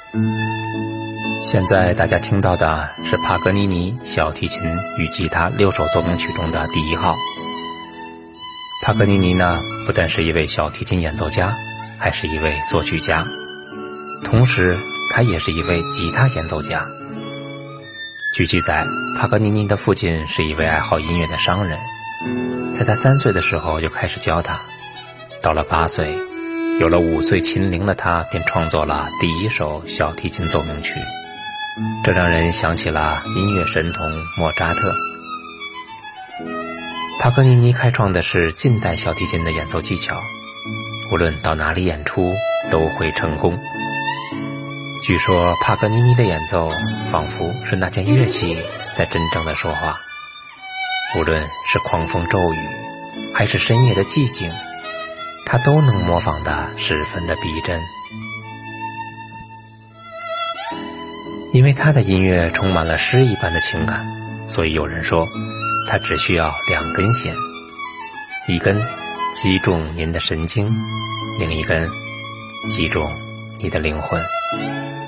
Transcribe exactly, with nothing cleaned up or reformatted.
现在大家听到的是帕格尼尼小提琴与吉他六首奏鸣曲中的第一号。帕格尼尼呢，不但是一位小提琴演奏家，还是一位作曲家，同时他也是一位吉他演奏家。据记载，帕格尼尼的父亲是一位爱好音乐的商人，在他三岁的时候就开始教他，到了八岁，有了五岁琴龄的他便创作了第一首小提琴奏鸣曲，这让人想起了音乐神童莫扎特。帕格尼尼开创的是近代小提琴的演奏技巧，无论到哪里演出都会成功。据说帕格尼尼的演奏仿佛是那件乐器在真正的说话，无论是狂风骤雨还是深夜的寂静，他都能模仿得十分的逼真。因为他的音乐充满了诗一般的情感，所以有人说他只需要两根弦，一根击中您的神经，另一根击中你的灵魂。